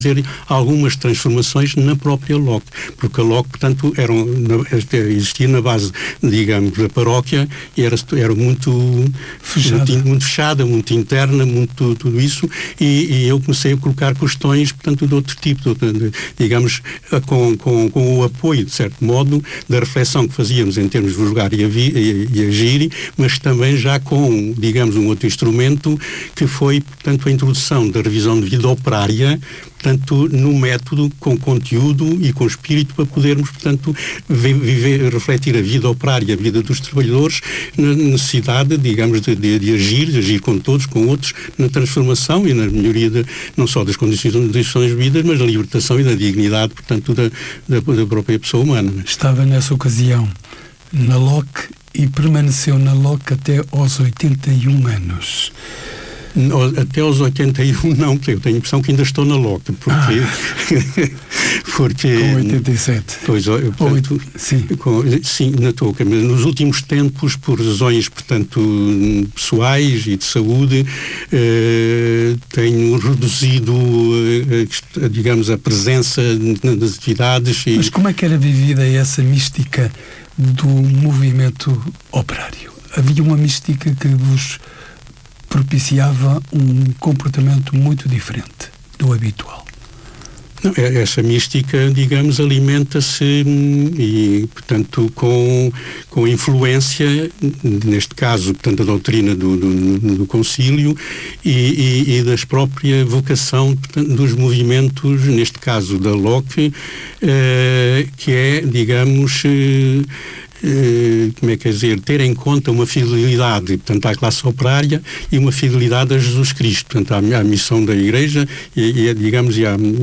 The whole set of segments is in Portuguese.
fazer algumas transformações na própria LOC, porque a LOC, portanto, existia na base, digamos, da paróquia, e era muito fechada, muito interna, muito tudo isso, e eu comecei a colocar questões, portanto, de outro tipo, digamos, com o apoio, de certo modo, da reflexão que fazíamos em termos de julgar e agir, mas também já com, digamos, um outro instrumento que foi, portanto, a introdução da revisão de vida operária, portanto, no método, com conteúdo e com espírito, para podermos, portanto, refletir a vida operária, a vida dos trabalhadores, na necessidade, digamos, de agir com todos, com outros, na transformação e na melhoria não só das condições de vida, mas da libertação e da dignidade, portanto, da própria pessoa humana. Estava nessa ocasião na LOC e permaneceu na LOC até aos 81 anos. Até aos 81 não, porque eu tenho a impressão que ainda estou na LOC, porque com 87. Pois, portanto, sim, na touca, mas nos últimos tempos, por razões, portanto, pessoais e de saúde, tenho reduzido, digamos, a presença nas atividades. Mas como é que era vivida essa mística do movimento operário? Havia uma mística que vos propiciava um comportamento muito diferente do habitual. Não, essa mística, digamos, alimenta-se e, portanto, com influência, neste caso, portanto, da doutrina do concílio e da própria vocação, portanto, dos movimentos, neste caso da LOC, que é, digamos, como é que é dizer, ter em conta uma fidelidade, portanto, à classe operária e uma fidelidade a Jesus Cristo, portanto, à missão da Igreja digamos,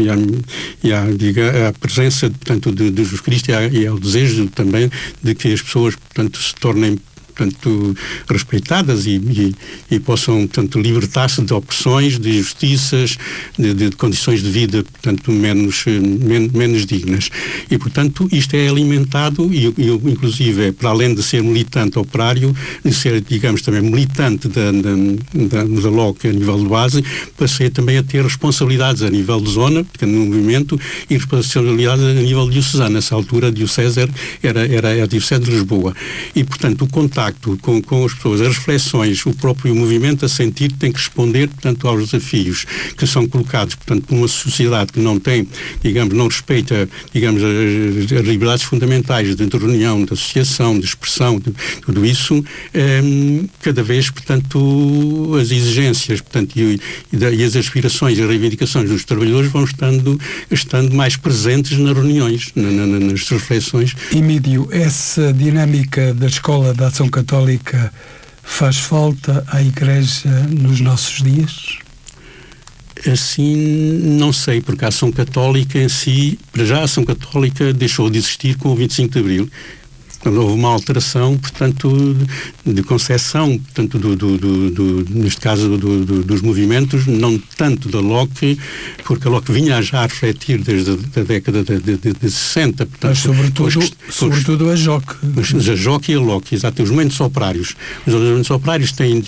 à presença, portanto, de Jesus Cristo e ao desejo também de que as pessoas, portanto, se tornem, portanto, respeitadas e possam, portanto, libertar-se de opressões, de injustiças, de condições de vida, portanto, menos dignas. E, portanto, isto é alimentado e eu, inclusive, para além de ser militante operário, de ser, digamos, também militante da LOC a nível de base, passei também a ter responsabilidades a nível de zona, no movimento, e responsabilidades a nível diocesano. Nessa altura, a diocese era a diocese de Lisboa. E, portanto, o contacto com as pessoas, as reflexões, o próprio movimento a sentir tem que responder, portanto, aos desafios que são colocados, portanto, por uma sociedade que não tem, digamos, não respeita, digamos, as liberdades fundamentais de reunião, de associação, de expressão, tudo isso, cada vez, portanto, as exigências, portanto, e as aspirações e as reivindicações dos trabalhadores vão estando mais presentes nas reuniões, nas reflexões. Emílio, essa dinâmica da Escola da Ação Católica faz falta à Igreja nos nossos dias? Assim, não sei, porque a Ação Católica em si, para já a Ação Católica deixou de existir com o 25 de Abril. Quando houve uma alteração, portanto, de concepção, portanto, neste caso dos movimentos, não tanto da LOC, porque a LOC vinha já a refletir desde a década de 60. Portanto, mas sobretudo a JOC. A JOC e a LOC, exato, os movimentos operários. Os movimentos operários têm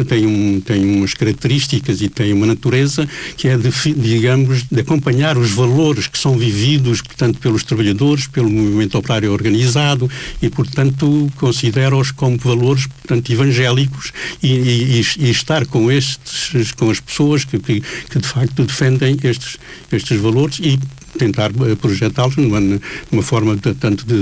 umas características e têm uma natureza que é, digamos, de acompanhar os valores que são vividos, portanto, pelos trabalhadores, pelo movimento operário organizado e, portanto, considero-os como valores, portanto, evangélicos e estar com as pessoas que de facto defendem estes valores e tentar projetá-los numa forma de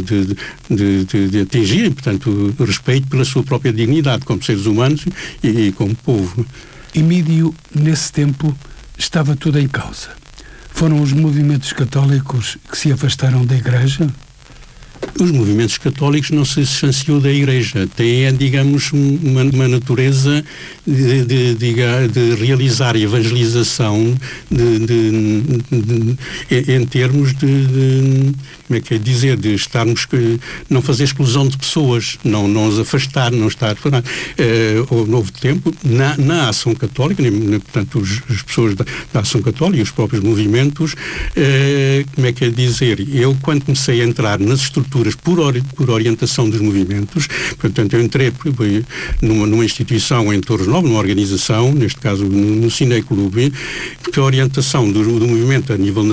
atingir, portanto, o respeito pela sua própria dignidade como seres humanos e como povo. Emílio, nesse tempo, estava tudo em causa. Foram os movimentos católicos que se afastaram da Igreja? Os movimentos católicos não se distanciou da Igreja. Tem, digamos, uma natureza de realizar evangelização em termos como é que é dizer, de estarmos, não fazer exclusão de pessoas, não os afastar, não estar. Houve novo tempo, na Ação Católica, portanto, as pessoas da Ação Católica, os próprios movimentos, como é que é dizer, eu quando comecei a entrar nas estruturas alturas, por orientação dos movimentos. Portanto, eu entrei numa instituição em Torres Novas, numa organização, neste caso no Cineclube, que a orientação do movimento a nível